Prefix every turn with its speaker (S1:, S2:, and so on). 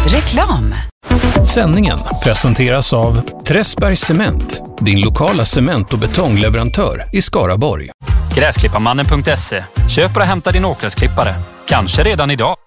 S1: Reklam.
S2: Sändningen presenteras av Träsbergs Cement, din lokala cement- och betongleverantör i Skaraborg.
S3: Gräsklipparmannen.se. Köp och hämta din åkgräsklippare. Kanske redan idag.